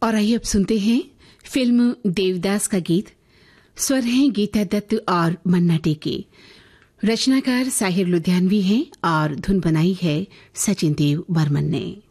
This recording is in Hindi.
और आइए अब सुनते हैं फिल्म देवदास का गीत। स्वर हैं गीता दत्त और मन्ना डे के। रचनाकार साहिर लुधियानवी हैं और धुन बनाई है सचिन देव बर्मन ने।